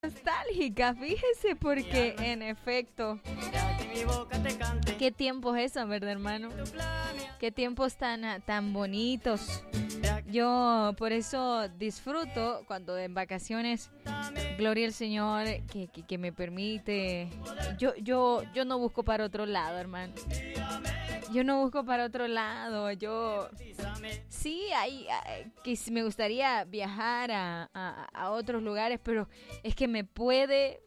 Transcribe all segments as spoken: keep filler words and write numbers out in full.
Nostálgica, fíjese, porque en efecto, qué tiempos esos, ¿verdad, hermano? Qué tiempos tan, tan bonitos. Yo por eso disfruto cuando en vacaciones, gloria al Señor, que, que, que me permite. Yo, yo, yo no busco para otro lado, hermano. Yo no busco para otro lado. Yo sí, hay, hay que me gustaría viajar a, a, a otros lugares, pero es que me puede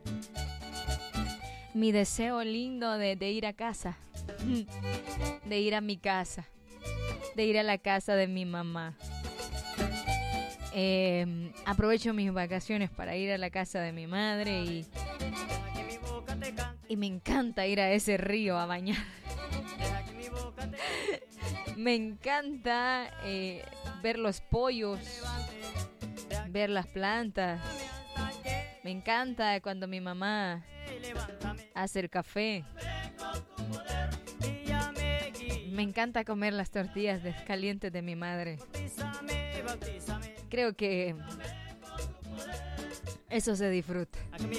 mi deseo lindo de, de ir a casa, de ir a mi casa, de ir a la casa de mi mamá. Eh, aprovecho mis vacaciones para ir a la casa de mi madre y, y me encanta ir a ese río a bañar. Me encanta eh, ver los pollos, ver las plantas. Me encanta cuando mi mamá hace el café. Me encanta comer las tortillas calientes de mi madre. Creo que eso se disfruta.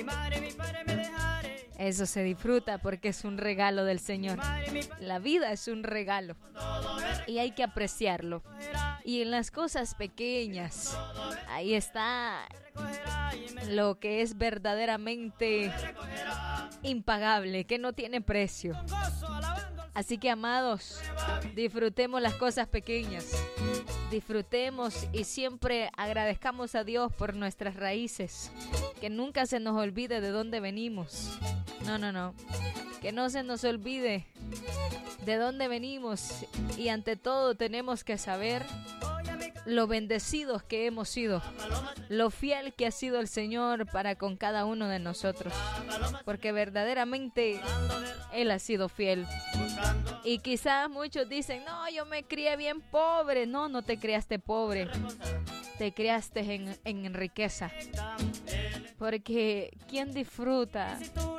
Eso se disfruta porque es un regalo del Señor. La vida es un regalo y hay que apreciarlo. Y en las cosas pequeñas, ahí está lo que es verdaderamente impagable, que no tiene precio. Así que, amados, disfrutemos las cosas pequeñas. Disfrutemos y siempre agradezcamos a Dios por nuestras raíces. Que nunca se nos olvide de dónde venimos. No, no, no. Que no se nos olvide de dónde venimos. Y ante todo tenemos que saber lo bendecidos que hemos sido. Lo fiel que ha sido el Señor para con cada uno de nosotros. Porque verdaderamente Él ha sido fiel. Y quizás muchos dicen, no, yo me crié bien pobre. No, no te criaste pobre. Te criaste en, en riqueza. Porque ¿quién disfruta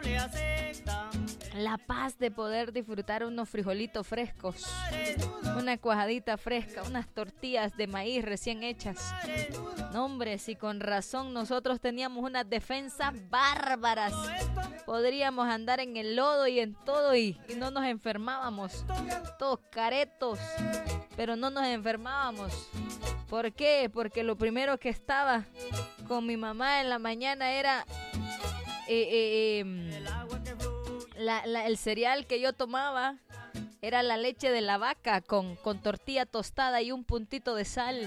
la paz de poder disfrutar unos frijolitos frescos, una cuajadita fresca, unas tortillas de maíz recién hechas? No, hombre, si con razón nosotros teníamos unas defensas bárbaras, podríamos andar en el lodo y en todo y, y no nos enfermábamos, todos caretos, pero no nos enfermábamos. ¿Por qué? Porque lo primero que estaba con mi mamá en la mañana era eh, eh, eh, la, la, el cereal que yo tomaba era la leche de la vaca con, con tortilla tostada y un puntito de sal.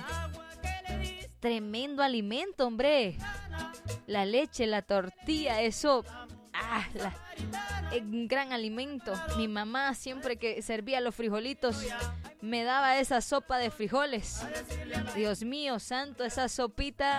Tremendo alimento, hombre. La leche, la tortilla, eso, ah, la, un gran alimento. Mi mamá siempre que servía los frijolitos me daba esa sopa de frijoles. Dios mío santo, esa sopita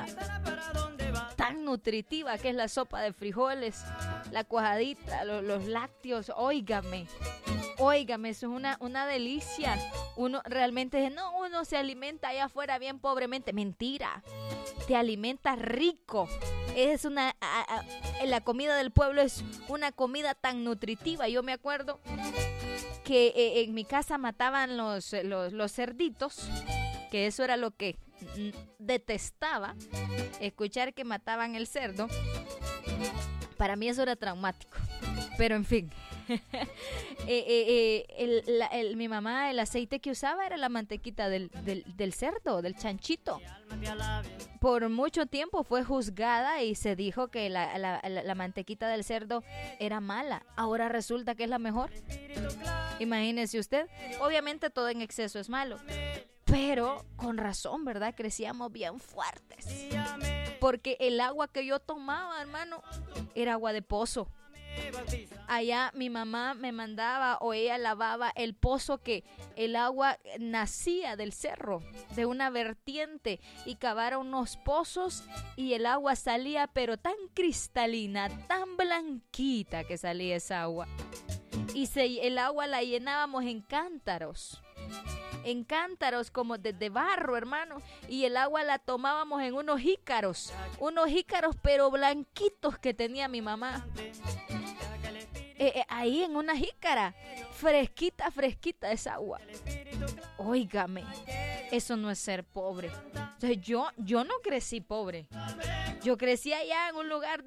tan nutritiva que es la sopa de frijoles, la cuajadita, los, los lácteos, óigame, óigame, eso es una, una delicia. Uno realmente dice, no, uno se alimenta allá afuera bien pobremente. Mentira, te alimentas rico. Es una, a, a, la comida del pueblo es una comida tan nutritiva. Yo me acuerdo que eh, en mi casa mataban los, los, los cerditos, que eso era lo que detestaba, escuchar que mataban el cerdo. Para mí eso era traumático, pero en fin. eh, eh, eh, el, la, el, mi mamá, el aceite que usaba era la mantequita del, del, del cerdo, del chanchito. Por mucho tiempo fue juzgada y se dijo que la, la, la, la mantequita del cerdo era mala. Ahora resulta que es la mejor. Imagínese usted. Obviamente todo en exceso es malo, pero con razón, ¿verdad? Crecíamos bien fuertes. Porque el agua que yo tomaba, hermano, era agua de pozo. Allá mi mamá me mandaba o ella lavaba el pozo, que el agua nacía del cerro, de una vertiente, y cavaron unos pozos y el agua salía pero tan cristalina, tan blanquita que salía esa agua. Y se, el agua la llenábamos en cántaros. En cántaros como de, de barro, hermano, y el agua la tomábamos en unos jícaros, unos jícaros pero blanquitos que tenía mi mamá. Eh, eh, ahí en una jícara, fresquita, fresquita esa agua. Óigame, eso no es ser pobre. Entonces yo, yo no crecí pobre. Yo crecí allá en un lugar